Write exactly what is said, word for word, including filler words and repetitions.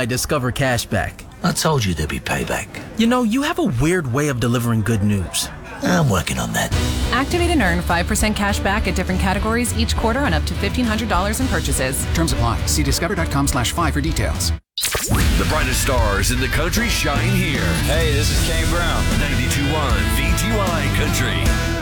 my Discover cashback. I told you there'd be payback. You know, you have a weird way of delivering good news. I'm working on that. Activate and earn five percent cash back at different categories each quarter on up to fifteen hundred dollars in purchases. Terms apply. See discover.com slash five for details. The brightest stars in the country shine here. Hey, this is Kane Brown. ninety-two point one V T Y Country.